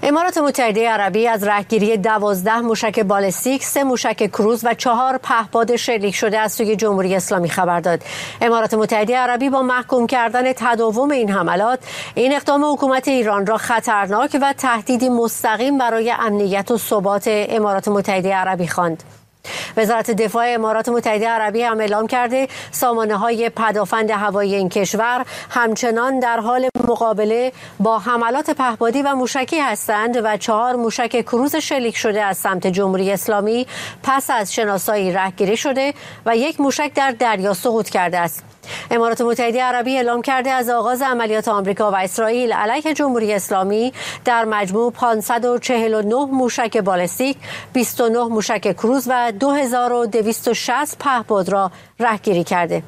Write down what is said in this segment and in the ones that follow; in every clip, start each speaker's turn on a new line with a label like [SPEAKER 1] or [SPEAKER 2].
[SPEAKER 1] امارات متحده عربی از رهگیری 12 موشک بالستیک، 3 موشک کروز و 4 پهپاد شلیک شده از سوی جمهوری اسلامی خبر داد. امارات متحده عربی با محکوم کردن تداوم این حملات، این اقدام حکومت ایران را خطرناک و تهدیدی مستقیم برای امنیت و ثبات امارات متحده عربی خواند. وزارت دفاع امارات متحده عربی هم اعلام کرده سامانه‌های پدافند هوایی این کشور همچنان در حال مقابله با حملات پهپادی و موشکی هستند و 4 موشک کروز شلیک شده از سمت جمهوری اسلامی پس از شناسایی رهگیری شده و 1 موشک در دریا سقوط کرده است. امارات متحده عربی اعلام کرده از آغاز عملیات آمریکا و اسرائیل علیه جمهوری اسلامی در مجموع 549 موشک بالستیک، 29 موشک کروز و 2260 پهپاد را رهگیری کرده.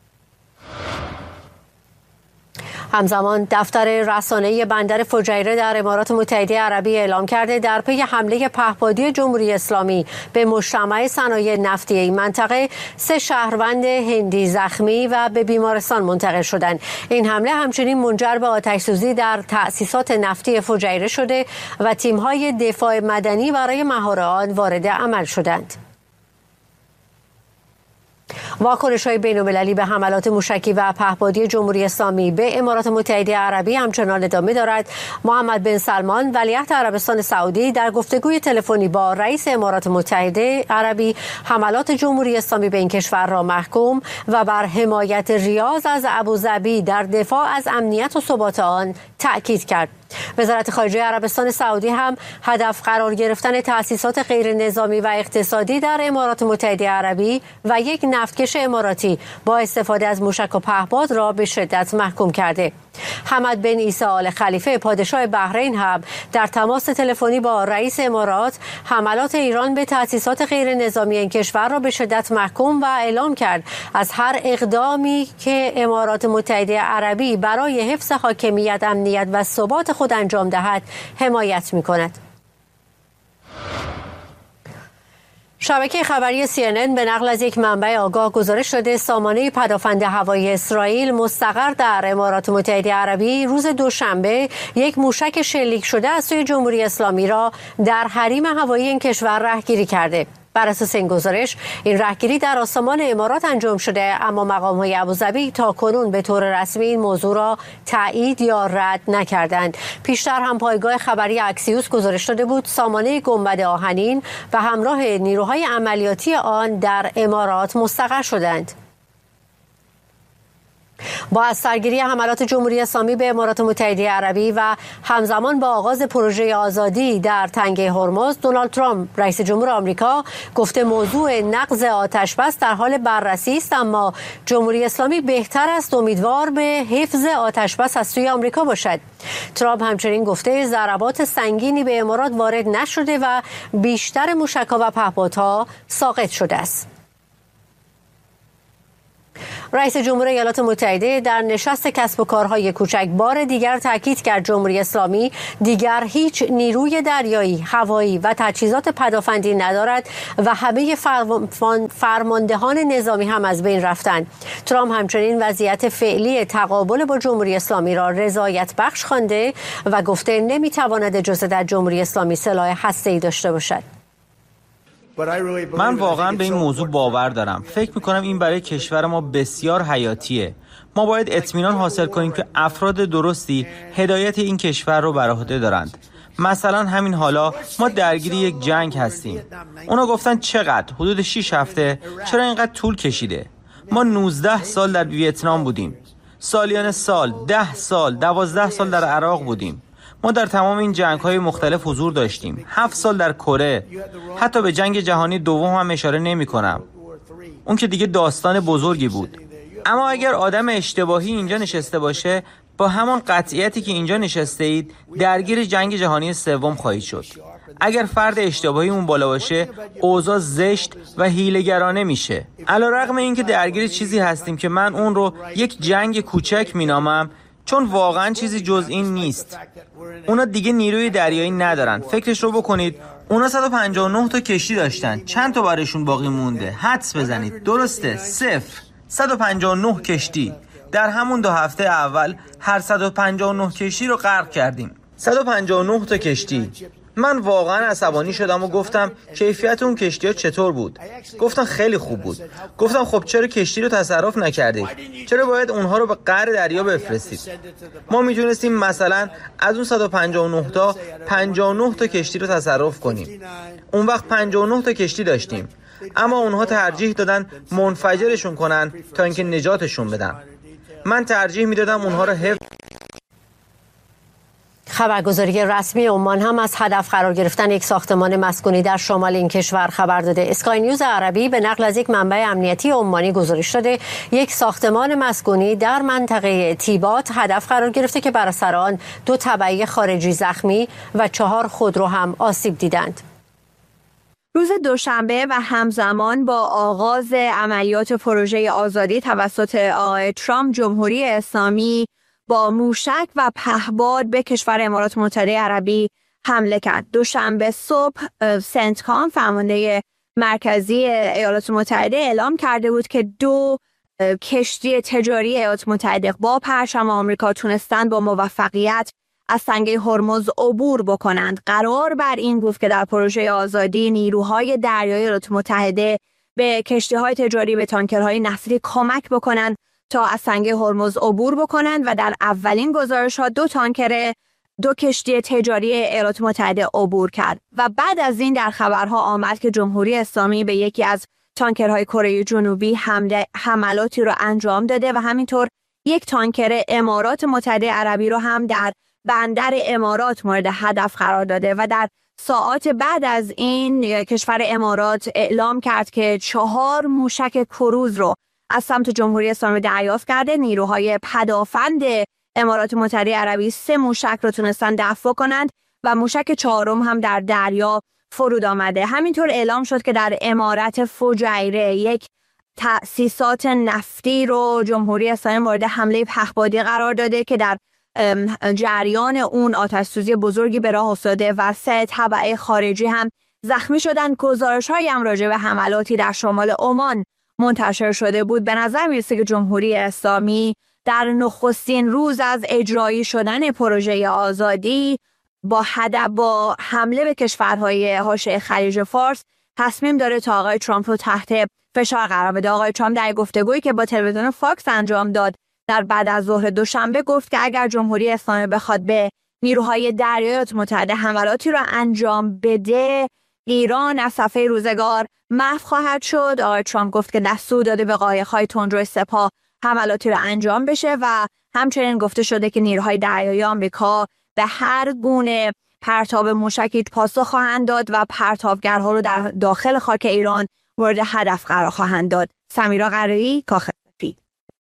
[SPEAKER 1] همزمان دفتر رسانه‌ای بندر فجیره در امارات متحده عربی اعلام کرده در پی حمله پهپادی جمهوری اسلامی به مجتمع صنایع نفتی این منطقه 3 شهروند هندی زخمی و به بیمارستان منتقل شدند. این حمله همچنین منجر به آتش‌سوزی در تأسیسات نفتی فجیره شده و تیم‌های دفاع مدنی برای مهار آن وارد عمل شدند. واکنش‌های بین‌المللی به حملات موشکی و پهپادی جمهوری اسلامی به امارات متحده عربی همچنان ادامه دارد. محمد بن سلمان ولیعهد عربستان سعودی در گفتگوی تلفنی با رئیس امارات متحده عربی حملات جمهوری اسلامی به این کشور را محکوم و بر حمایت ریاض از ابوظبی در دفاع از امنیت و ثبات آن تأکید کرد. وزارت خارجه عربستان سعودی هم هدف قرار گرفتن تأسیسات غیر نظامی و اقتصادی در امارات متحده عربی و 1 نفتکش اماراتی با استفاده از موشک و پهپاد را به شدت محکوم کرده. حمد بن عیسی آل خلیفه پادشاه بحرین هم در تماس تلفنی با رئیس امارات حملات ایران به تأسیسات غیر نظامی این کشور را به شدت محکوم و اعلام کرد از هر اقدامی که امارات متحده عربی برای حفظ حاکمیت، امنیت و ثبات خود انجام دهد حمایت می‌کند. شبکه خبری CNN به نقل از 1 منبع آگاه گزارش داده سامانه پدافند هوایی اسرائیل مستقر در امارات متحده عربی روز دوشنبه 1 موشک شلیک شده از سوی جمهوری اسلامی را در حریم هوایی این کشور رهگیری کرده. بر اساس این گزارش این رهگیری در آسمان امارات انجام شده، اما مقام‌های ابوظبی تاکنون به طور رسمی این موضوع را تایید یا رد نکردند. پیشتر هم پایگاه خبری اکسیوس گزارش داده بود سامانه گنبد آهنین و همراه نیروهای عملیاتی آن در امارات مستقر شدند. با از سرگیری حملات جمهوری اسلامی به امارات متحده عربی و همزمان با آغاز پروژه آزادی در تنگه هرمز، دونالد ترامپ رئیس جمهور آمریکا گفته موضوع نقض آتش‌بس در حال بررسی است، اما جمهوری اسلامی بهتر است امیدوار به حفظ آتش‌بس از سوی آمریکا باشد. ترامپ همچنین گفته ضربات سنگینی به امارات وارد نشده و بیشتر موشک‌ها و پهپادها ساقط شده است. رئیس جمهور ایالات متحده در نشست کسب و کارهای کوچک بار دیگر تاکید کرد جمهوری اسلامی دیگر هیچ نیروی دریایی، هوایی و تجهیزات پدافندی ندارد و همه فرماندهان نظامی هم از بین رفتند. ترامپ همچنین وضعیت فعلی تقابل با جمهوری اسلامی را رضایت بخش خوانده و گفته نمیتواند اجازه در جمهوری اسلامی سلاح هسته‌ای داشته باشد.
[SPEAKER 2] من واقعا به این موضوع باور دارم. فکر میکنم این برای کشور ما بسیار حیاتیه. ما باید اطمینان حاصل کنیم که افراد درستی هدایت این کشور رو بر عهده دارند. مثلا همین حالا ما درگیر یک جنگ هستیم. اونا گفتن چقدر؟ حدود 6 هفته. چرا اینقدر طول کشیده؟ ما 19 سال در ویتنام بودیم. سالیان سال، 10 سال، 12 سال در عراق بودیم. ما در تمام این جنگ‌های مختلف حضور داشتیم. 7 سال در کره. حتی به جنگ جهانی دوم هم اشاره نمی‌کنم. اون که دیگه داستان بزرگی بود. اما اگر آدم اشتباهی اینجا نشسته باشه، با همان قطعیتی که اینجا نشسته اید، درگیر جنگ جهانی سوم خواهید شد. اگر فرد اشتباهی اون بالا باشه، اوضاع زشت و حیله‌گرانه میشه. علی‌رغم اینکه درگیر چیزی هستیم که من اون رو یک جنگ کوچک مینامم، چون واقعا چیزی جز این نیست. اونا دیگه نیروی دریایی ندارن. فکرش رو بکنید. اونا 159 تا کشتی داشتن. چند تا براشون باقی مونده؟ حدس بزنید. درسته؟ 0. 159 کشتی. در همون 2 هفته اول هر 159 کشتی رو غرق کردیم. 159 تا کشتی. من واقعا عصبانی شدم و گفتم کیفیت اون کشتی‌ها چطور بود؟ گفتن خیلی خوب بود. گفتم خب چرا کشتی رو تصرف نکردید؟ چرا باید اونها رو به قعر دریا بفرستید؟ ما میتونستیم مثلا از اون 159 تا 59 تا کشتی رو تصرف کنیم. اون وقت 59 تا کشتی داشتیم. اما اونها ترجیح دادن منفجرشون کنن تا اینکه نجاتشون بدن. من ترجیح میدادم اونها رو حفظ.
[SPEAKER 1] خبرگزاری رسمی عمان هم از هدف قرار گرفتن یک ساختمان مسکونی در شمال این کشور خبر داده. اسکای نیوز عربی به نقل از یک منبع امنیتی عمانی گزارش داده یک ساختمان مسکونی در منطقه تیبات هدف قرار گرفته که بر اثر آن 2 تبعی خارجی زخمی و 4 خودرو هم آسیب دیدند.
[SPEAKER 3] روز دوشنبه و همزمان با آغاز عملیات پروژه آزادی توسط آقای ترامپ، جمهوری اسلامی با موشک و پهپاد به کشور امارات متحده عربی حمله کرد. دوشنبه صبح سنتکام، فرمانده مرکزی ایالات متحده، اعلام کرده بود که 2 کشتی تجاری ایالات متحده با پرچم آمریکا تونستند با موفقیت از سنگه هرمز عبور بکنند. قرار بر این بود که در پروژه آزادی نیروهای دریایی ایالات متحده به کشتی‌های تجاری، به تانکرهای نفتی کمک بکنند تا از سنگه هرمز عبور بکنند و در اولین گزارش‌ها 2 کشتی تجاری ایالات متحده عبور کرد و بعد از این در خبرها آمد که جمهوری اسلامی به یکی از تانکرهای کره جنوبی حملاتی رو انجام داده و همینطور یک تانکر امارات متحده عربی رو هم در بندر امارات مورد هدف قرار داده و در ساعات بعد از این کشور امارات اعلام کرد که 4 موشک کروز رو از سمت جمهوری اسلامی دریافت کرده. نیروهای پدافند امارات متحده عربی 3 موشک رو تونستن دفع کنند و موشک 4م هم در دریا فرود آمده. همینطور اعلام شد که در امارت فجیره یک تأسیسات نفتی رو جمهوری اسلامی مورد حمله پهپادی قرار داده که در جریان اون آتش‌سوزی بزرگی به راه افتاده و 3 تبع خارجی هم زخمی شدن. گزارش‌هایی هم راجع به حملاتی در شمال عمان منتشر شده بود. به نظر میرسه که جمهوری اسلامی در نخستین روز از اجرایی شدن پروژه آزادی با حمله به کشورهای حاشیه خلیج فارس تصمیم داره تا آقای ترامپ رو تحت فشار قرار بده. آقای ترامپ در گفتگویی که با تلویزیون فاکس انجام داد در بعد از ظهر دوشنبه گفت که اگر جمهوری اسلامی بخواد به نیروهای دریایی ایالات متحده حملاتی را انجام بده، ایران از صفحه روزگار محو خواهد شد. آقای ترامپ گفت که دستور داده به قایق‌های تندرو سپاه حملاتی را انجام بشه و همچنین گفته شده که نیروهای دریایی آمریکا به هر گونه پرتاب موشکی پاسخ خواهند داد و پرتابگرها رو در داخل خاک ایران مورد هدف قرار خواهند داد. سمیرا قرایی، کاخ سفید.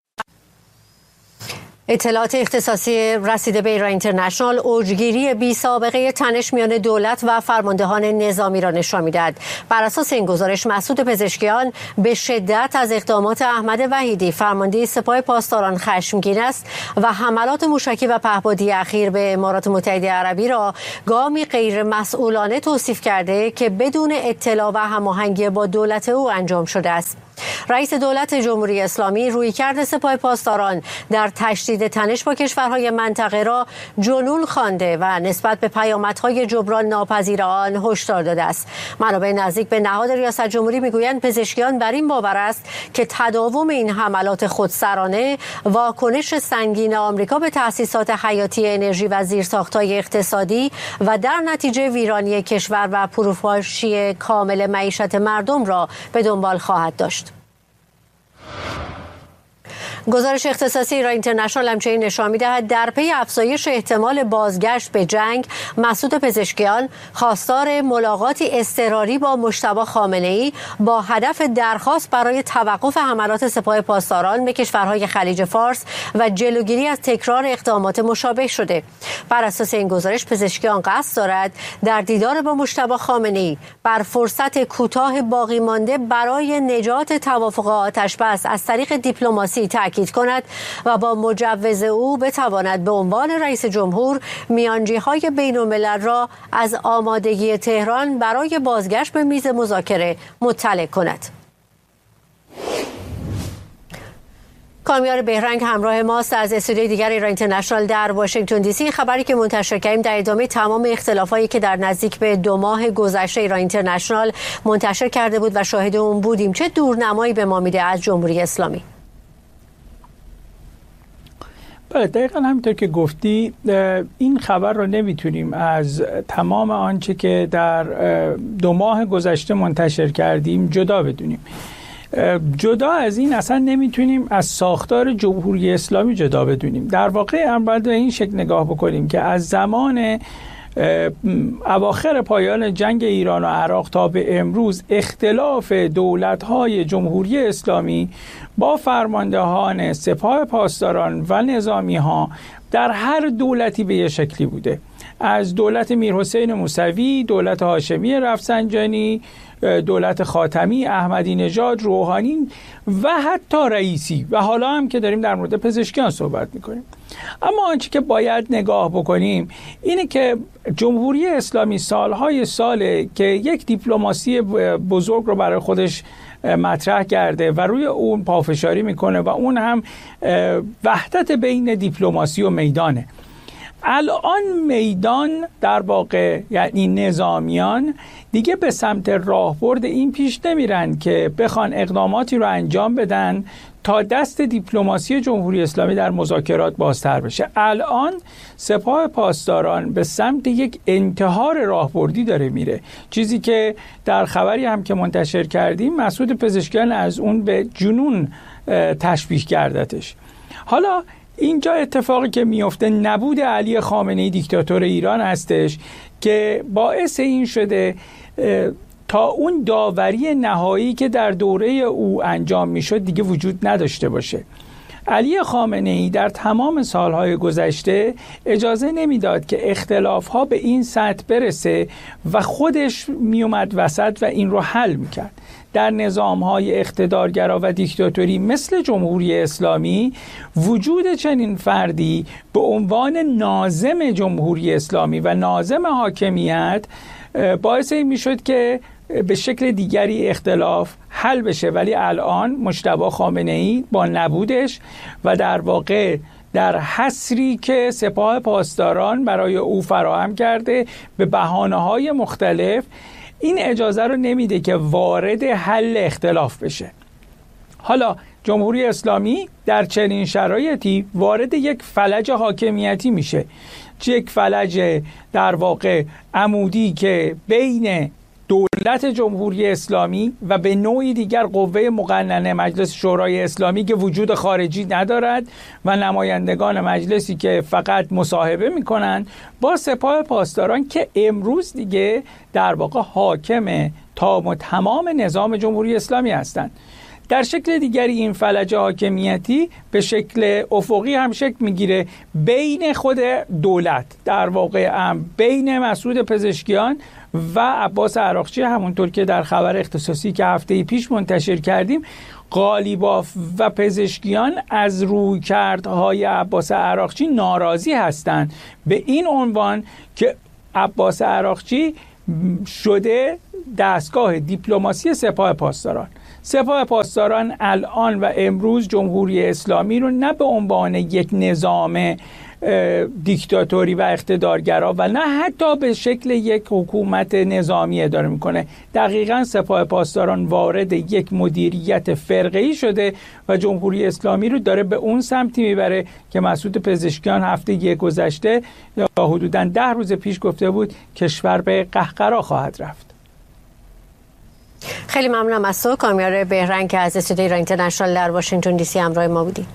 [SPEAKER 1] اطلاعات اختصاصی رسیده به ایران اینترنشنال اوجگیری بی سابقه تنش میان دولت و فرماندهان نظامی را نشان می‌دهد. بر اساس این گزارش مسعود پزشکیان به شدت از اقدامات احمد وحیدی فرمانده سپاه پاسداران خشمگین است و حملات موشکی و پهپادی اخیر به امارات متحده عربی را گامی غیر مسئولانه توصیف کرده که بدون اطلاع و هماهنگی با دولت او انجام شده است. رئیس دولت جمهوری اسلامی رویکرد سپاه پاسداران در تشدید تنش با کشورهای منطقه را جنون خوانده و نسبت به پیامدهای جبران ناپذیر آن هشدار داده است. منابع نزدیک به نهاد ریاست جمهوری میگویند پزشکیان بر این باور است که تداوم این حملات خودسرانه واکنش سنگین آمریکا به تأسیسات حیاتی انرژی و زیرساخت‌های اقتصادی و در نتیجه ویرانی کشور و فروپاشی کامل معیشت مردم را به دنبال خواهد داشت. گزارش اختصاصی ایران اینترنشنال همچنین نشان می‌دهد در پی افزایش احتمال بازگشت به جنگ، مسعود پزشکیان خواستار ملاقاتی اضطراری با مجتبی خامنه‌ای با هدف درخواست برای توقف حملات سپاه پاسداران به کشورهای خلیج فارس و جلوگیری از تکرار اقدامات مشابه شده. بر اساس این گزارش پزشکیان قصد دارد در دیدار با مجتبی خامنه‌ای بر فرصت کوتاه باقی مانده برای نجات توافق آتش‌بس از طریق دیپلماسی تاکید کند و با مجوز او بتواند به عنوان رئیس جمهور میانجی‌های بین‌الملل را از آمادگی تهران برای بازگشت به میز مذاکره مطلع کند. کامیار بهرنگ همراه ماست از استودیوی دیگر ایران اینترنشنال در واشنگتن دی سی. خبری که منتشر کردیم در ادامه تمام اختلافایی که در نزدیک به 2 ماه گذشته ایران اینترنشنال منتشر کرده بود و شاهد اون بودیم. چه دورنمایی به ما میده از جمهوری اسلامی؟
[SPEAKER 4] بله، دقیقا همینطور که گفتی این خبر رو نمیتونیم از تمام آنچه که در 2 ماه گذشته منتشر کردیم جدا بدونیم. جدا از این اصلا نمیتونیم از ساختار جمهوری اسلامی جدا بدونیم. در واقع هم باید به این شکل نگاه بکنیم که از زمان اواخر پایان جنگ ایران و عراق تا به امروز اختلاف دولت‌های جمهوری اسلامی با فرماندهان سپاه پاسداران و نظامی‌ها در هر دولتی به یه شکلی بوده. از دولت میرحسین موسوی، دولت هاشمی رفسنجانی، دولت خاتمی، احمدی نژاد، روحانی و حتی رئیسی و حالا هم که داریم در مورد پزشکیان صحبت میکنیم. اما آنچه که باید نگاه بکنیم اینه که جمهوری اسلامی سالهای ساله که یک دیپلماسی بزرگ رو برای خودش مطرح کرده و روی اون پافشاری میکنه و اون هم وحدت بین دیپلماسی و میدانه. الان میدان در واقع یعنی نظامیان دیگه به سمت راهبرد این پیش نمیرن که بخوان اقداماتی رو انجام بدن تا دست دیپلماسی جمهوری اسلامی در مذاکرات بازتر بشه. الان سپاه پاسداران به سمت یک انتحار راهبردی داره میره، چیزی که در خبری هم که منتشر کردیم مسعود پزشکیان از اون به جنون تشبیه کردتش. حالا اینجا اتفاقی که میفته نبود علی خامنه‌ای دیکتاتور ایران هستش که باعث این شده تا اون داوری نهایی که در دوره او انجام میشد دیگه وجود نداشته باشه. علی خامنه‌ای در تمام سالهای گذشته اجازه نمیداد که اختلافها به این سطح برسه و خودش میومد وسط و این رو حل میکرد. در نظام‌های اقتدارگرا و دیکتاتوری مثل جمهوری اسلامی وجود چنین فردی به عنوان ناظم جمهوری اسلامی و ناظم حاکمیت باعث این میشد که به شکل دیگری اختلاف حل بشه، ولی الان مجتبی خامنه‌ای با نبودش و در واقع در حصری که سپاه پاسداران برای او فراهم کرده به بهانه‌های مختلف این اجازه رو نمیده که وارد حل اختلاف بشه. حالا جمهوری اسلامی در چنین شرایطی وارد یک فلج حاکمیتی میشه، یک فلج در واقع عمودی که بین دولت جمهوری اسلامی و به نوعی دیگر قوه مقننه مجلس شورای اسلامی که وجود خارجی ندارد و نمایندگان مجلسی که فقط مصاحبه میکنن با سپاه پاسداران که امروز دیگه در واقع حاکم تام و تمام نظام جمهوری اسلامی هستند. در شکل دیگری این فلج حاکمیتی به شکل افقی هم شکل میگیره بین خود دولت، در واقع بین مسعود پزشکیان و عباس عراقچی، همونطور که در خبر اختصاصی که هفته پیش منتشر کردیم. قالیباف و پزشکیان از رویکردهای عباس عراقچی ناراضی هستند به این عنوان که عباس عراقچی شده دستگاه دیپلماسی سپاه پاسداران. سپاه پاسداران الان و امروز جمهوری اسلامی رو نه به عنوان یک نظام دیکتاتوری و اقتدارگرا و نه حتی به شکل یک حکومت نظامی اداره میکنه. دقیقاً سپاه پاسداران وارد یک مدیریت فرقه‌ای شده و جمهوری اسلامی رو داره به اون سمتی میبره که مسعود پزشکیان هفته گذشته یا حدوداً 10 روز پیش گفته بود کشور به قهقرا خواهد رفت.
[SPEAKER 1] خیلی ممنونم از تو کامیار بهرنگ که از استودیوی ایران اینترنشنال در واشنگتن دی سی همراه ما بودی.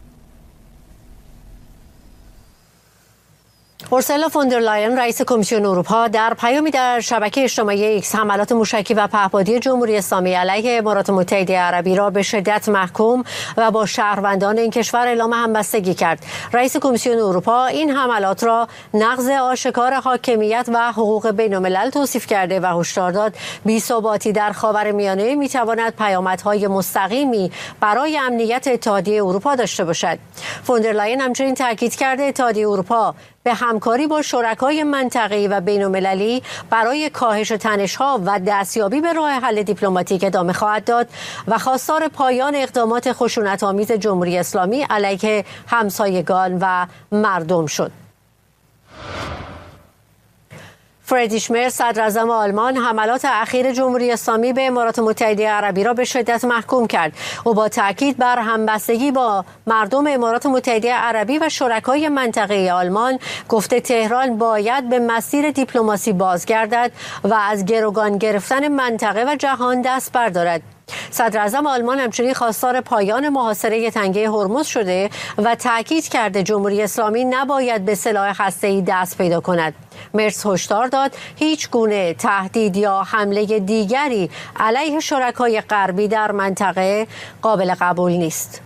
[SPEAKER 1] اورسولا فوندرلاین رئیس کمیسیون اروپا در پیامی در شبکه اجتماعی ایکس حملات موشکی و پهپادی جمهوری اسلامی علیه امارات متحده عربی را به شدت محکوم و با شهروندان این کشور اعلام همبستگی کرد. رئیس کمیسیون اروپا این حملات را نقض آشکار حاکمیت و حقوق بین‌الملل توصیف کرده و هشدار داد بی‌ثباتی در خاورمیانه می‌تواند پیامدهای مستقیمی برای امنیت اتحادیه اروپا داشته باشد. فوندرلاین همچنین تاکید کرده اتحادیه اروپا به همکاری با شرکای منطقه‌ای و بین‌المللی برای کاهش تنش‌ها و دستیابی به راه حل دیپلماتیک ادامه خواهد داد و خواستار پایان اقدامات خشونت‌آمیز جمهوری اسلامی علیه همسایگان و مردم شد. فریدریش مرز صدراعظم آلمان حملات اخیر جمهوری اسلامی به امارات متحده عربی را به شدت محکوم کرد. او با تاکید بر همبستگی با مردم امارات متحده عربی و شرکای منطقه آلمان گفته تهران باید به مسیر دیپلماسی بازگردد و از گروگان گرفتن منطقه و جهان دست بردارد. صدراعظم آلمان همچنین خواستار پایان محاصره تنگه هرمز شده و تاکید کرده جمهوری اسلامی نباید به سلاح هسته‌ای دست پیدا کند. مرز هشدار داد هیچ گونه تهدید یا حمله دیگری علیه شرکای غربی در منطقه قابل قبول نیست.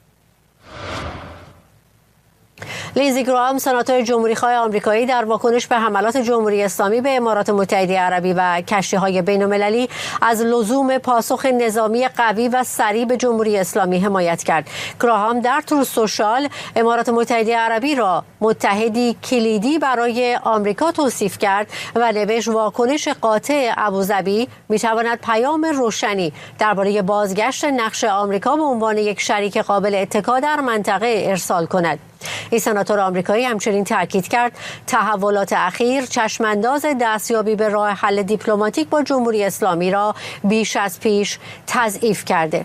[SPEAKER 1] لیندزی گراهام سناتور جمهوری‌خواه آمریکایی در واکنش به حملات جمهوری اسلامی به امارات متحده عربی و کشتی‌های بین‌المللی از لزوم پاسخ نظامی قوی و سریع به جمهوری اسلامی حمایت کرد. گراهام در تروث سوشال امارات متحده عربی را متحدی کلیدی برای آمریکا توصیف کرد و نوشت واکنش قاطع ابوظبی می‌تواند پیام روشنی درباره بازگشت نقش آمریکا به عنوان یک شریک قابل اتکا در منطقه ارسال کند. این سناتور آمریکایی همچنین تاکید کرد تحولات اخیر چشمانداز دستیابی به راه حل دیپلماتیک با جمهوری اسلامی را بیش از پیش تضعیف کرده.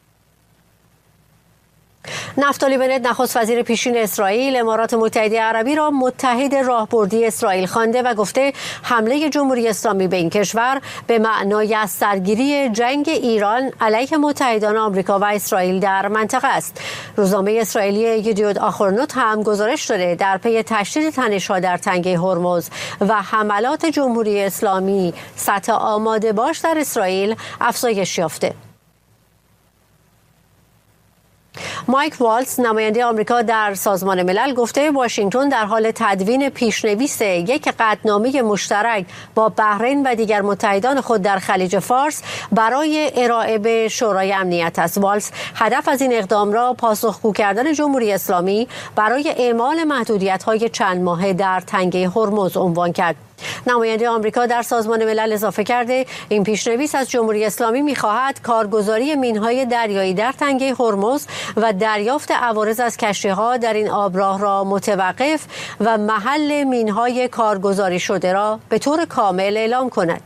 [SPEAKER 1] نفتالی بنت نخست وزیر پیشین اسرائیل امارات متحده عربی را متحد راهبردی اسرائیل خوانده و گفته حمله جمهوری اسلامی به این کشور به معنای از سرگیری جنگ ایران علیه متحدان آمریکا و اسرائیل در منطقه است. روزنامه اسرائیلی یدیوت آخرونوت هم گزارش داده در پی تشدید تنش‌ها در تنگه هرمز و حملات جمهوری اسلامی سطح آماده باش در اسرائیل افزایش یافته. مایک والتز نماینده آمریکا در سازمان ملل گفته واشنگتن در حال تدوین پیشنویس یک قطعنامه مشترک با بحرین و دیگر متحدان خود در خلیج فارس برای ارائه به شورای امنیت است. والتز هدف از این اقدام را پاسخگو کردن جمهوری اسلامی برای اعمال محدودیت‌های چند ماهه در تنگه هرمز عنوان کرد. نماینده آمریکا در سازمان ملل اضافه کرده این پیشنویس از جمهوری اسلامی می‌خواهد کارگزاری مین‌های دریایی در تنگه هرمز و دریافت عوارض از کشتی‌ها در این آبراه را متوقف و محل مین‌های کارگزاری شده را به طور کامل اعلام کند.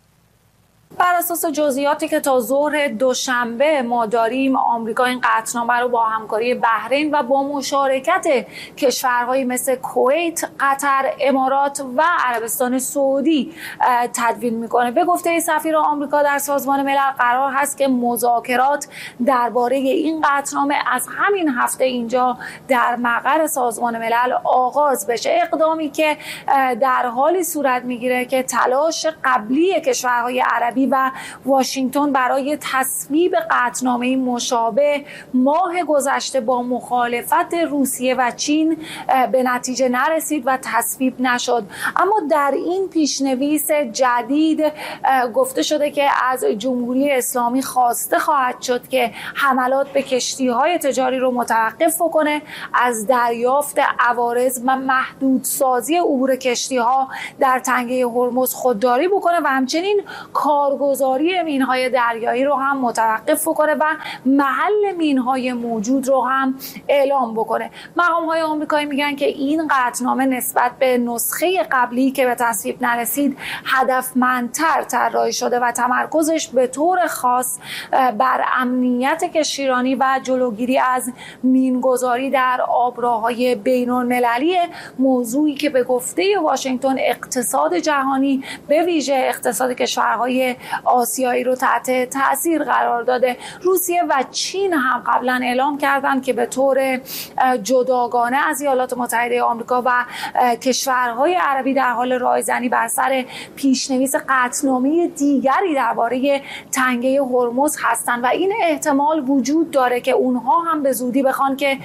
[SPEAKER 5] بر اساس جزئیاتی که تا ظهر دوشنبه ما داریم، آمریکا این قطعنامه رو با همکاری بحرین و با مشارکت کشورهایی مثل کویت، قطر، امارات و عربستان سعودی تدوین میکنه. به گفته سفیر آمریکا در سازمان ملل قرار هست که مذاکرات درباره این قطعنامه از همین هفته اینجا در مقر سازمان ملل آغاز بشه. اقدامی که در حالی صورت میگیره که تلاش قبلی کشورهای عربی و واشنگتن برای تصویب قطعنامه مشابه ماه گذشته با مخالفت روسیه و چین به نتیجه نرسید و تصویب نشد. اما در این پیشنویس جدید گفته شده که از جمهوری اسلامی خواسته خواهد شد که حملات به کشتی‌های تجاری رو متوقف کنه، از دریافت عوارض و محدودسازی عبور کشتی‌ها در تنگه هرمز خودداری بکنه و همچنین کارگزاری مین‌های دریایی رو هم متوقف بکنه و محل مین‌های موجود رو هم اعلام بکنه. مقام‌های آمریکایی میگن که این قطعنامه نسبت به نسخه قبلی که به تصویب نرسید هدفمندتر طراحی شده و تمرکزش به طور خاص بر امنیت کشتیرانی و جلوگیری از مینگذاری در آبراه‌های بین‌المللی، موضوعی که به گفته واشنگتن اقتصاد جهانی به ویژه اقتصاد کشورهای آسیایی رو تحت تاثیر قرار داده. روسیه و چین هم قبلا اعلام کردند که به طور جداگانه از ایالات متحده آمریکا و کشورهای عربی در حال رایزنی بر سر پیشنویس قطعنامه دیگری درباره تنگه هرمز هستند و این احتمال وجود داره که اونها هم به زودی بخوان که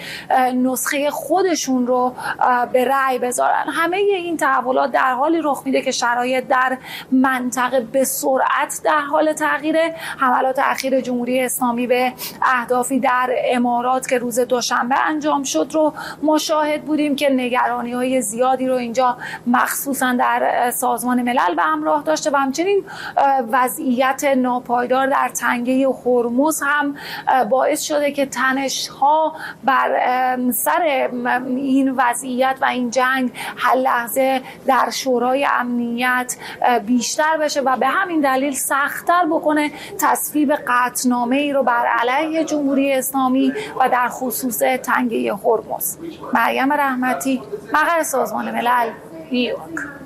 [SPEAKER 5] نسخه خودشون رو به رأی بذارن. همه این تحولات در حالی رخ میده که شرایط در منطقه به سرعت وضعیت در حال تغییره. حملات اخیر جمهوری اسلامی به اهدافی در امارات که روز دوشنبه انجام شد رو مشاهد بودیم که نگرانی‌های زیادی رو اینجا مخصوصا در سازمان ملل به همراه داشته و همچنین وضعیت ناپایدار در تنگه هرمز هم باعث شده که تنش‌ها بر سر این وضعیت و این جنگ هر لحظه در شورای امنیت بیشتر بشه و به همین دلیل سخت‌تر بکنه تصویب قطعنامه‌ای رو بر علیه جمهوری اسلامی و در خصوص تنگه هرمز. مریم رحمتی، مقر سازمان ملل، نیویورک.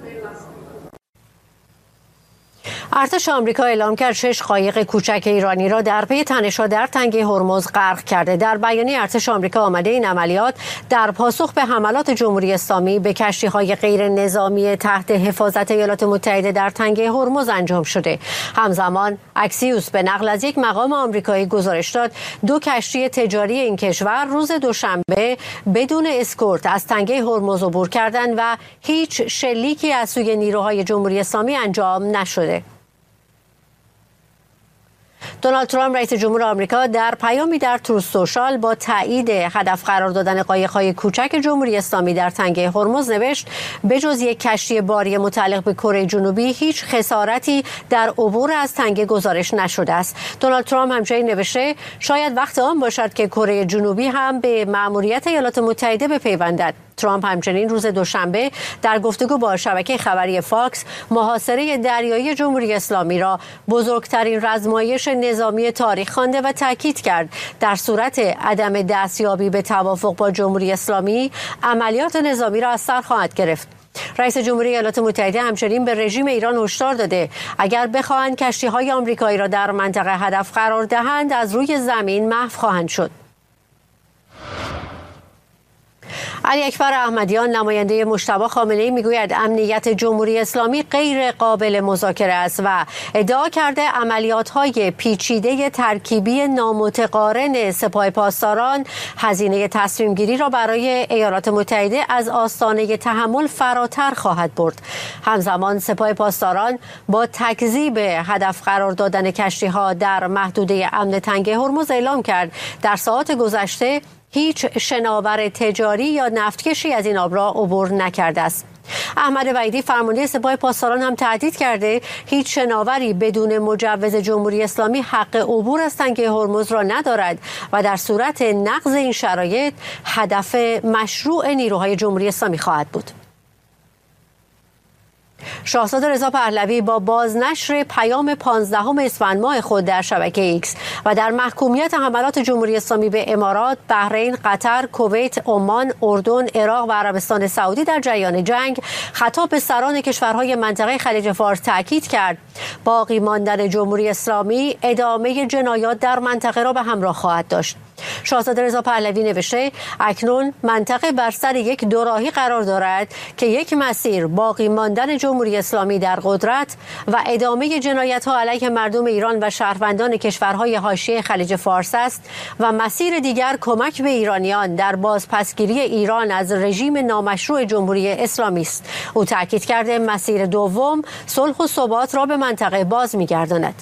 [SPEAKER 1] ارتش آمریکا اعلام کرد 6 قایق کوچک ایرانی را در پی تنش‌ها در تنگه هرمز غرق کرده. در بیانیه ارتش آمریکا آمده این عملیات در پاسخ به حملات جمهوری اسلامی به کشتی‌های غیر نظامی تحت حفاظت ایالات متحده در تنگه هرمز انجام شده. همزمان اکسیوس به نقل از یک مقام آمریکایی گزارش داد 2 کشتی تجاری این کشور روز دوشنبه بدون اسکورت از تنگه هرمز عبور کردند و هیچ شلیکی از سوی نیروهای جمهوری اسلامی انجام نشده. دونالد ترامپ رئیس جمهور آمریکا در پیامی در تروث سوشال با تایید هدف قرار دادن قایق‌های کوچک جمهوری اسلامی در تنگه هرمز نوشت بجز یک کشتی باری متعلق به کره جنوبی هیچ خسارتی در عبور از تنگه گزارش نشده است. دونالد ترامپ همچنین نوشته شاید وقت آن باشد که کره جنوبی هم به مأموریت ایالات متحده بپیوندد. ترامپ همچنین روز دوشنبه در گفتگو با شبکه خبری فاکس محاصره دریایی جمهوری اسلامی را بزرگترین رزمایش نظامی تاریخ خوانده و تاکید کرد در صورت عدم دستیابی به توافق با جمهوری اسلامی عملیات نظامی را از سر خواهد گرفت. رئیس جمهوری ایالات متحده همچنین به رژیم ایران هشدار داده اگر بخواهند کشتی‌های آمریکایی را در منطقه هدف قرار دهند از روی زمین محو خواهند شد. علی اکبر احمدیان نماینده مجتبی خامنه‌ای میگوید امنیت جمهوری اسلامی غیر قابل مذاکره است و ادعا کرده عملیات‌های پیچیده ترکیبی نامتقارن سپاه پاسداران هزینه تصمیم گیری را برای ایالات متحده از آستانه تحمل فراتر خواهد برد. همزمان سپاه پاسداران با تکذیب هدف قرار دادن کشتی‌ها در محدوده امن تنگه هرمز اعلام کرد در ساعات گذشته هیچ شناور تجاری یا نفتکشی از این آب را عبور نکرده است. احمد وحیدی فرمانده سپاه پاسداران هم تهدید کرده هیچ شناوری بدون مجوز جمهوری اسلامی حق عبور از تنگه هرمز را ندارد و در صورت نقض این شرایط هدف مشروع نیروهای جمهوری اسلامی خواهد بود. شاهزاده رضا پهلوی با بازنشر پیام 15 اسفند ماه خود در شبکه ایکس و در محکومیت حملات جمهوری اسلامی به امارات، بحرین، قطر، کویت، عمان، اردن، عراق و عربستان سعودی در جریان جنگ خطاب به سران کشورهای منطقه خلیج فارس تاکید کرد باقی ماندن جمهوری اسلامی ادامه جنایات در منطقه را به همراه خواهد داشت. شاهزاده رضا پهلوی نوشته اکنون منطقه بر سر یک دوراهی قرار دارد که یک مسیر باقی ماندن جمهوری اسلامی در قدرت و ادامه جنایت‌ها علیه مردم ایران و شهروندان کشورهای حاشیه خلیج فارس است و مسیر دیگر کمک به ایرانیان در بازپسگیری ایران از رژیم نامشروع جمهوری اسلامی است. او تاکید کرده مسیر دوم صلح و ثبات را به منطقه باز می‌گرداند.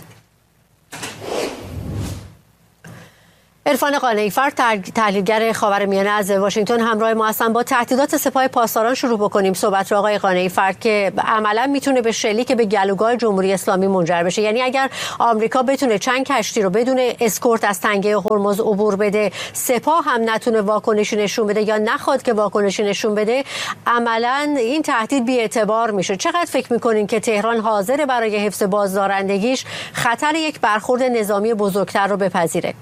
[SPEAKER 1] عرفان قانعی‌فر تحلیلگر خاورمیانه از واشنگتن همراه ما هستند. با تهدیدات سپاه پاسداران شروع بکنیم صحبت را آقای قانعی‌فر که عملا میتونه به شلیک به گلوگاه جمهوری اسلامی منجر بشه. یعنی اگر آمریکا بتونه چند کشتی رو بدون اسکورت از تنگه هرمز عبور بده، سپاه هم نتونه واکنشی نشون بده یا نخواد که واکنشی نشون بده، عملا این تهدید بی‌اعتبار میشه. چقدر فکر میکنین که تهران حاضر برای حفظ بازدارندگیش خطر یک برخورد نظامی بزرگتر رو بپذیره؟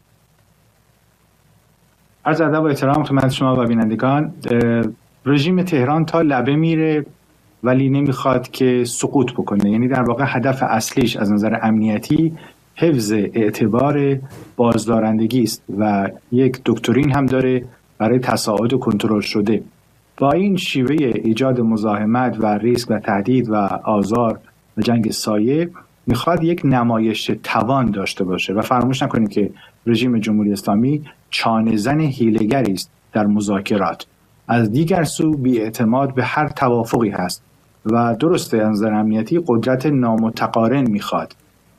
[SPEAKER 6] عرض ادب و احترام خدمت شما و بینندگان. رژیم تهران تا لبه میره ولی نمیخواد که سقوط بکنه. یعنی در واقع هدف اصلیش از نظر امنیتی حفظ اعتبار بازدارندگی است و یک دکترین هم داره برای تصاعد و کنترل شده. با این شیوه ایجاد مزاحمت و ریسک و تهدید و آزار و جنگ سایه میخواد یک نمایش توان داشته باشه و فراموش نکنید که رژیم جمهوری اسلامی چانه‌زن حیله‌گری است در مذاکرات. از دیگر سو بی‌اعتماد به هر توافقی هست و درسته از نظر امنیتی قدرت نامتقارن میخواد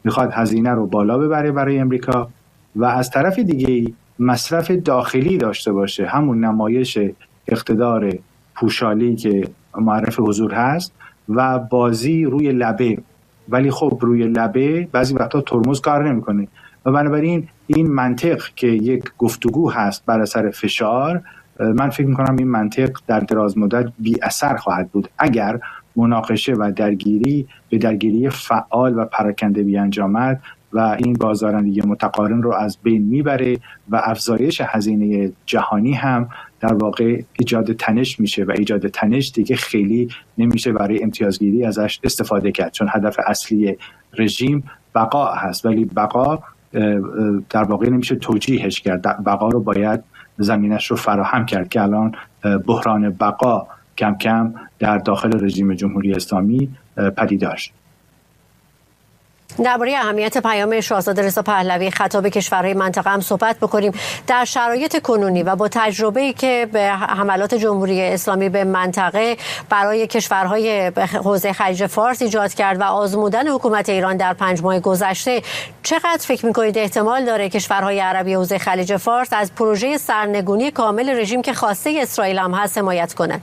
[SPEAKER 6] میخواد هزینه رو بالا ببره برای امریکا و از طرف دیگه مصرف داخلی داشته باشه، همون نمایش اقتدار پوشالی که معرف حضور هست و بازی روی لبه. ولی خب روی لبه بعضی وقتا ترمز کار نمیکنه و بنابراین این منطق که یک گفتگو هست بر اثر فشار، من فکر میکنم این منطق در دراز مدت بی اثر خواهد بود اگر مناقشه و به درگیری فعال و پراکنده بیانجامد و این بازارندگی متقارن رو از بین میبره و افزایش هزینه جهانی هم در واقع ایجاد تنش میشه و ایجاد تنش دیگه خیلی نمیشه برای امتیازگیری ازش استفاده کرد، چون هدف اصلی رژیم بقا هست، ولی بقا در واقع نمیشه توجیهش کرد. بقا رو باید زمینش رو فراهم کرد که الان بحران بقا کم کم در داخل رژیم جمهوری اسلامی پدیدار شد.
[SPEAKER 1] درباره اهمیت پیام شاهزاده رضا پهلوی خطاب کشورهای منطقه هم صحبت بکنیم. در شرایط کنونی و با تجربه‌ای که به حملات جمهوری اسلامی به منطقه برای کشورهای حوزه خلیج فارس ایجاد کرد و آزمودن حکومت ایران در 5 ماه گذشته، چقدر فکر می‌کنید احتمال داره کشورهای عربی حوزه خلیج فارس از پروژه سرنگونی کامل رژیم که خواسته اسرائیل هم هست حمایت کنند؟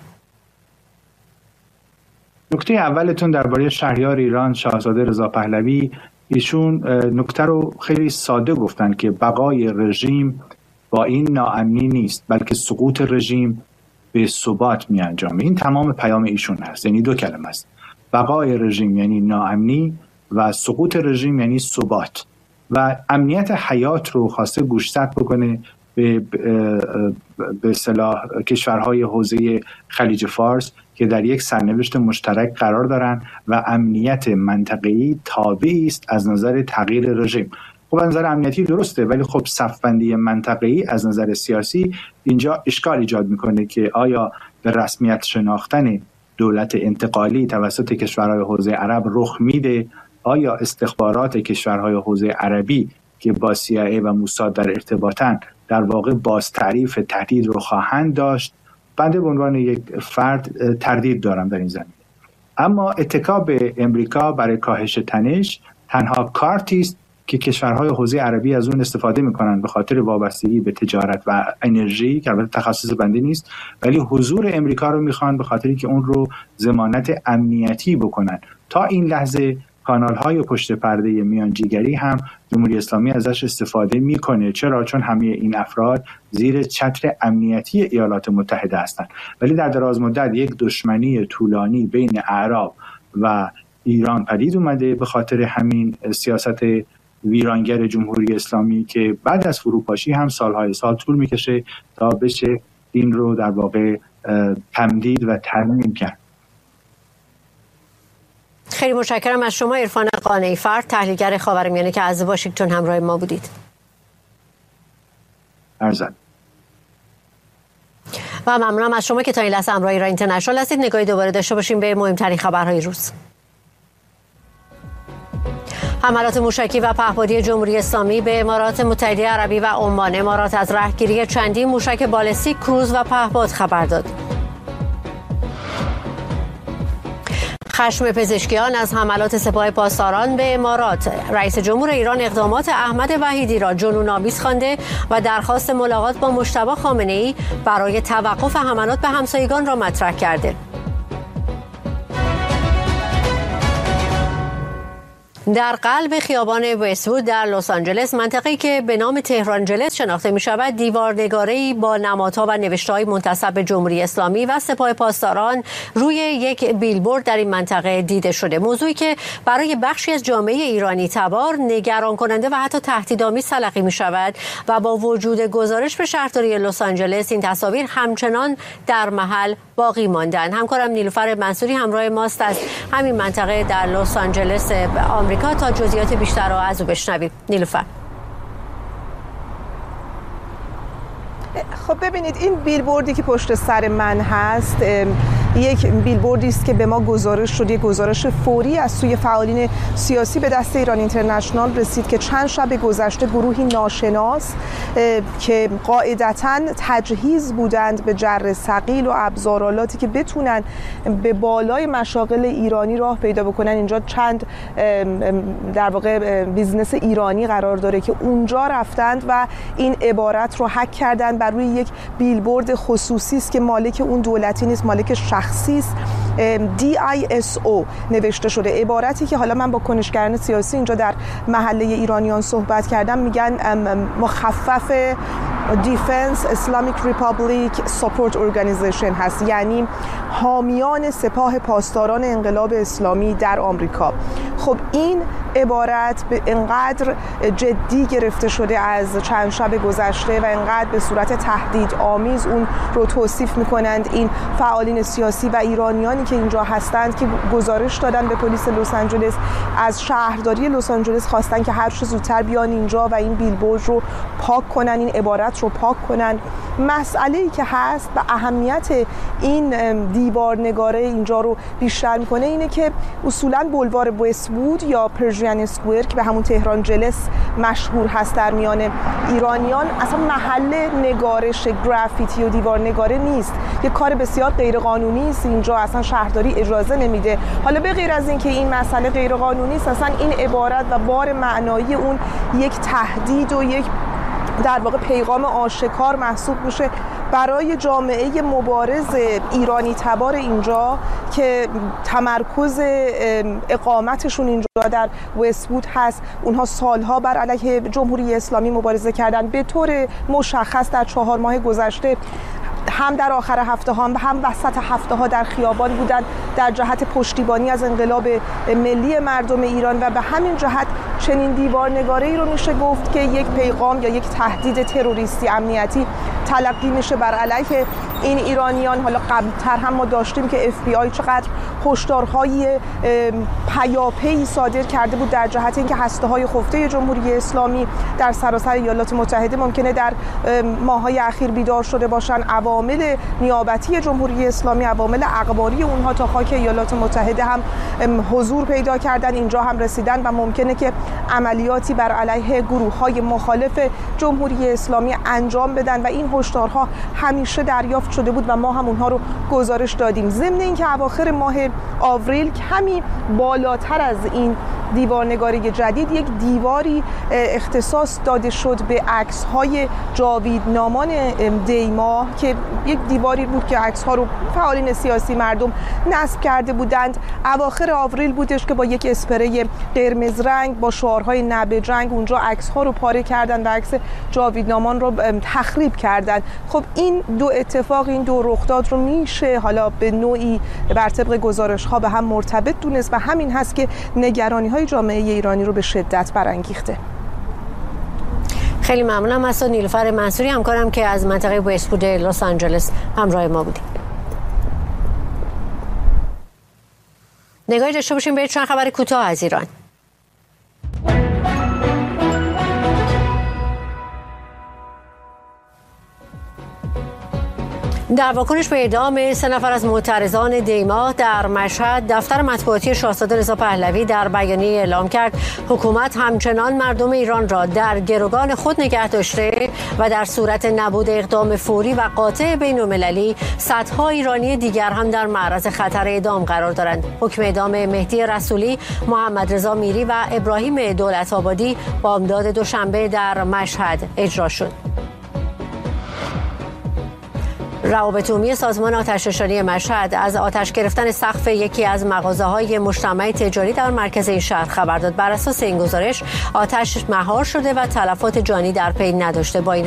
[SPEAKER 6] نکته اولتون درباره شهریار ایران شاهزاده رضا پهلوی، ایشون نکته رو خیلی ساده گفتن که بقای رژیم با این ناامنی نیست بلکه سقوط رژیم به ثبات می انجامه. این تمام پیام ایشون هست، یعنی 2 کلمه است. بقای رژیم یعنی ناامنی و سقوط رژیم یعنی ثبات و امنیت حیات رو خواسته گوشزد بکنه به اصطلاح کشورهای حوزه خلیج فارس که در یک سرنوشت مشترک قرار دارن و امنیت منطقه‌ای تابعی است از نظر تغییر رژیم. خب از نظر امنیتی درسته، ولی خب صفبندی منطقه‌ای از نظر سیاسی اینجا اشکال ایجاد میکنه که آیا به رسمیت شناختن دولت انتقالی توسط کشورهای حوزه عرب رخ میده؟ آیا استخبارات کشورهای حوزه عربی که با CIA و موساد در ارتباطن در واقع باز تعریف تهدید رو خواهند داشت؟ بنده به عنوان یک فرد تردید دارم در این زمینه. اما اتکا به امریکا برای کاهش تنش تنها کارتی است که کشورهای حوزه عربی از اون استفاده میکنن به خاطر وابستگی به تجارت و انرژی که البته تخصص بنده نیست، ولی حضور امریکا رو میخوان به خاطری که اون رو ضمانت امنیتی بکنن. تا این لحظه کانال‌های پشت پرده میانجیگری هم جمهوری اسلامی ازش استفاده میکنه. چرا؟ چون همه این افراد زیر چتر امنیتی ایالات متحده هستند. ولی در دراز مدت یک دشمنی طولانی بین اعراب و ایران پدید اومده به خاطر همین سیاست ویرانگر جمهوری اسلامی که بعد از فروپاشی هم سالهای سال طول میکشه تا بشه این رو در واقع تمدید و ترمیم کرد.
[SPEAKER 1] خیلی متشکرم از شما عرفان قانعی فرد، تحلیلگر خاورمیانه که از واشنگتن همراه ما بودید.
[SPEAKER 6] ارزد.
[SPEAKER 1] و ممنونم از شما که تا این لحظه همراه ایران اینترنشنال هستید. نگاهی دوباره داشته باشیم به مهمترین خبرهای روز. حملات موشکی و پهپادی جمهوری اسلامی به امارات متحده عربی و عمان. امارات از رهگیری چندین موشک بالستیک، کروز و پهپاد خبر داد. خشم پزشکیان از حملات سپاه پاسداران به امارات. رئیس جمهور ایران اقدامات احمد وحیدی را جنون‌آمیز خوانده و درخواست ملاقات با مجتبی خامنه‌ای برای توقف حملات به همسایگان را مطرح کرده. در قلب خیابان وست‌وود در لس آنجلس، منطقه‌ای که به نام تهرانجلس شناخته می‌شود، دیوارنگاره‌ای با نمادها و نوشته‌های منتسب به جمهوری اسلامی و سپاه پاسداران روی یک بیلبورد در این منطقه دیده شده. موضوعی که برای بخشی از جامعه ایرانی تبار نگران کننده و حتی تهدیدآمیز تلقی می‌شود و با وجود گزارش به شهرداری لس آنجلس این تصاویر همچنان در محل باقی ماندند. همکارم نیلوفر منصوری همراه ماست از همین منطقه در لس آنجلس آمریکا تا جزئیات بیشتر را از او بشنویم. نیلوفر.
[SPEAKER 7] خب ببینید این بیلبوردی که پشت سر من هست یک بیلبوردی است که به ما گزارش شد، یک گزارش فوری از سوی فعالین سیاسی به دست ایران اینترنشنال رسید که چند شب گذشته گروهی ناشناس که قاعدتاً تجهیز بودند به جر ثقیل و ابزارالاتی که بتونن به بالای مشاغل ایرانی راه پیدا بکنن، اینجا چند در واقع بیزنس ایرانی قرار داره که اونجا رفتند و این عبارت رو هک کردن بر روی یک بیلبورد خصوصی است که مالک اون دولتی نیست، مالک شخصی است. DISO نوشته شده، عبارتی که حالا من با کنشگران سیاسی اینجا در محله ایرانیان صحبت کردم، میگن مخفف Defense Islamic Republic Support Organization هست، یعنی حامیان سپاه پاسداران انقلاب اسلامی در آمریکا. خب این عبارت به انقدر جدی گرفته شده از چند شب گذشته و انقدر به صورت تهدید آمیز اون رو توصیف میکنند این فعالین سیاسی و ایرانیانی که اینجا هستند که گزارش دادن به پلیس لس آنجلس، از شهرداری لس آنجلس خواستن که هر چه زودتر بیان اینجا و این بیلبورد رو پاک کنن، این عبارت رو پاک کنن. مسئله‌ای که هست و اهمیت این دیوارنگاره اینجا رو بیشتر میکنه اینه که اصولاً بولوار وست‌وود یا پرژین اسکوئر که به همون تهران جلس مشهور هست در میان ایرانیان، اصلا محل نگارش گرافیتی و دیوارنگاره نیست، یه کار بسیار غیرقانونی است. اینجا اصلا شهرداری اجازه نمیده. حالا به غیر از اینکه این مسئله غیرقانونی است، اصلا این عبارت و بار معنایی اون یک تهدید و یک در واقع پیغام آشکار محسوب میشه برای جامعه مبارز ایرانی تبار اینجا که تمرکز اقامتشون اینجا در وست‌وود هست. اونها سالها بر علیه جمهوری اسلامی مبارزه کردن. به طور مشخص در 4 ماه گذشته هم در آخر هفته ها هم وسط هفته ها در خیابان بودند در جهت پشتیبانی از انقلاب ملی مردم ایران و به همین جهت چنین دیوارنگاره‌ای رو میشه گفت که یک پیغام یا یک تهدید تروریستی امنیتی تلقی میشه بر علیه این ایرانیان. حالا قبلتر هم ما داشتیم که FBI چقدر هشدارهای پیاپی صادر کرده بود در جهت اینکه هسته‌های خفته جمهوری اسلامی در سراسر ایالات متحده ممکنه در ماه‌های اخیر بیدار شده باشن. عوامل نیابتی جمهوری اسلامی، عوامل اخباری اونها تا خاک ایالات متحده هم حضور پیدا کردن، اینجا هم رسیدن و ممکنه که عملیاتی بر علیه گروه‌های مخالف جمهوری اسلامی انجام بدن و این هشدارها همیشه دریافت شده بود و ما هم اونها رو گزارش دادیم. ضمن اینکه اواخر ماه آوریل کمی بالاتر از این دیوارنگاری جدید یک دیواری اختصاص داده شد به عکس‌های جاویدنامان دیما که یک دیواری بود که عکس‌ها رو فعالین سیاسی مردم نصب کرده بودند. اواخر آوریل بودش که با یک اسپری قرمز رنگ با شعارهای نه به جنگ اونجا عکس‌ها رو پاره کردن و عکس جاویدنامان رو تخریب کردن. خب این دو اتفاق، این دو رخداد رو میشه حالا به نوعی بر طبق گزارش‌ها به هم مرتبط دونست و همین هست که نگرانی‌های جامعه ایرانی رو به شدت برانگیخته.
[SPEAKER 1] خیلی ممنونم از نیلوفر منصوری، همکارم که از منطقه وست‌وود لس آنجلس همراه ما بودیم. نگاهی داشته باشیم به چند خبر کوتاه از ایران. در واکنش به اعدام 3 نفر از معترضان دیما در مشهد، دفتر مطبوعاتی شاهزاده رضا پهلوی در بیانیه اعلام کرد حکومت همچنان مردم ایران را در گروگان خود نگه داشته و در صورت نبود اقدام فوری و قاطع بین‌المللی صدها ایرانی دیگر هم در معرض خطر اعدام قرار دارند. حکم اعدام مهدی رسولی، محمد رضا میری و ابراهیم دولت‌آبادی بامداد دوشنبه در مشهد اجرا شد. روابط عمومی سازمان آتش‌نشانی مشهد از آتش گرفتن سقف یکی از مغازه‌های مجتمع تجاری در مرکز این شهر خبر داد. بر اساس این گزارش آتش مهار شده و تلفات جانی در پی نداشته. با این